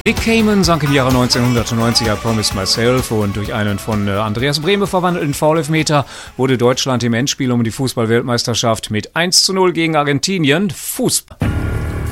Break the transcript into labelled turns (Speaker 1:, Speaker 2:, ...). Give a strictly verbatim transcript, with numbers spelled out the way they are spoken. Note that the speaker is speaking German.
Speaker 1: Nick Kamen sank im Jahre neunzehnhundertneunzig I Promised Myself und durch einen von Andreas Brehme verwandelten Foul-Elfmeter wurde Deutschland im Endspiel um die Fußball-Weltmeisterschaft mit eins zu null gegen Argentinien Fußball.